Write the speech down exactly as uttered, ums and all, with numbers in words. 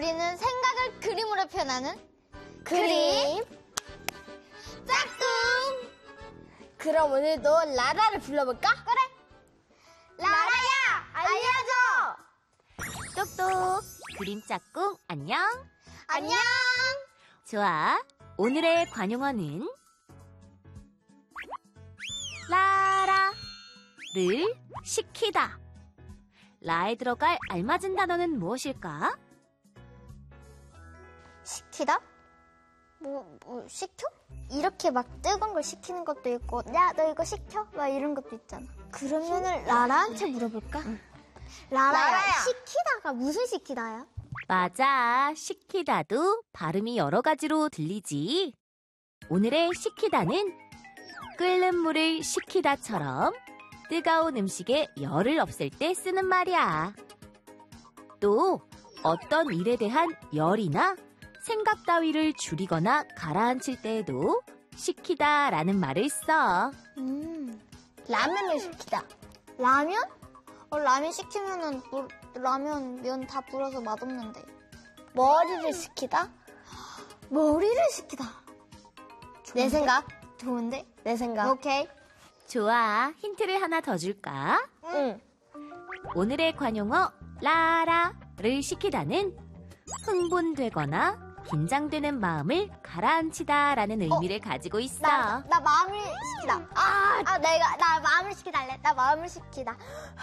우리는 생각을 그림으로 표현하는 그림 짝꿍. 그럼 오늘도 라라를 불러볼까? 그래. 라라야, 알려줘. 똑똑 그림 짝꿍 안녕. 안녕. 좋아. 오늘의 관용어는 라라를 시키다. 라에 들어갈 알맞은 단어는 무엇일까? 시키다? 뭐, 뭐 시켜? 이렇게 막 뜨거운 걸 시키는 것도 있고, 야, 너 이거 시켜? 막 이런 것도 있잖아. 그러면은 라라한테 물어볼까? 라라야, 라라야. 시키다가 무슨 시키다야? 맞아. 시키다도 발음이 여러 가지로 들리지. 오늘의 시키다는 끓는 물을 식히다처럼 뜨거운 음식에 열을 없앨 때 쓰는 말이야. 또 어떤 일에 대한 열이나 생각 따위를 줄이거나 가라앉힐 때에도 시키다라는 말을 써. 음, 라면을 시키다. 라면? 어, 라면 시키면은 물, 라면 면 다 불어서 맛없는데. 머리를 시키다. 머리를 시키다. 내 생각. 좋은데? 내 생각. 오케이. 좋아. 힌트를 하나 더 줄까? 응. 오늘의 관용어 라라를 시키다는 흥분되거나 긴장되는 마음을 가라앉히다라는 의미를 가지고 있어. 나, 나 마음을 시키다. 아, 아, 내가, 나 마음을 시키다 할래. 나 마음을 시키다.